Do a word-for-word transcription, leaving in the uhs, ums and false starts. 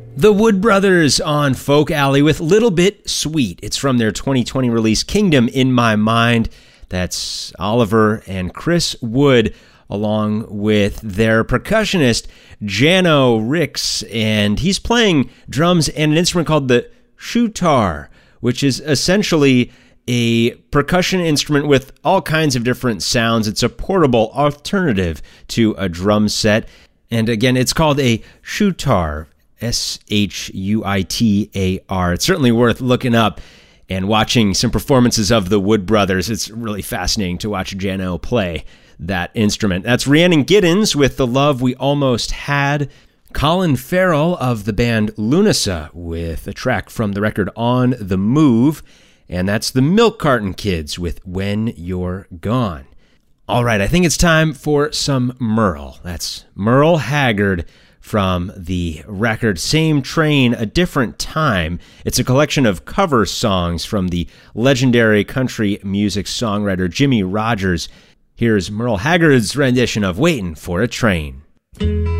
The Wood Brothers on Folk Alley with Little Bit Sweet. It's from their twenty twenty release, Kingdom in My Mind. That's Oliver and Chris Wood, along with their percussionist, Jano Ricks, and he's playing drums and an instrument called the shutar, which is essentially a percussion instrument with all kinds of different sounds. It's a portable alternative to a drum set, and again, it's called a shutar, S H U I T A R. It's certainly worth looking up and watching some performances of the Wood Brothers. It's really fascinating to watch Jano play that instrument. That's Rhiannon Giddens with The Love We Almost Had. Colin Farrell of the band Lunasa with a track from the record On the Move. And that's the Milk Carton Kids with When You're Gone. All right, I think it's time for some Merle. That's Merle Haggard from the record Same Train, A Different Time. It's a collection of cover songs from the legendary country music songwriter Jimmy Rogers. Here's Merle Haggard's rendition of Waitin' for a Train.